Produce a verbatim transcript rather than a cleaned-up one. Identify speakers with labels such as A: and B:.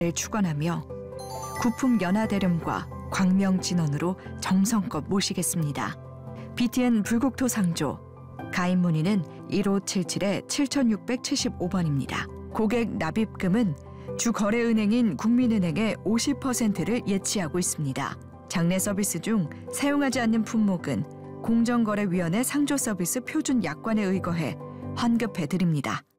A: 축원하며 구품 연하대름과 광명진원으로 정성껏 모시겠습니다. 비티엔 불국토 상조 가입 문의는 일오칠칠 칠육칠오 번입니다. 고객 납입금은 주 거래은행인 국민은행의 오십 퍼센트를 예치하고 있습니다. 장내 서비스 중 사용하지 않는 품목은 공정거래위원회 상조 서비스 표준 약관에 의거해 환급해 드립니다.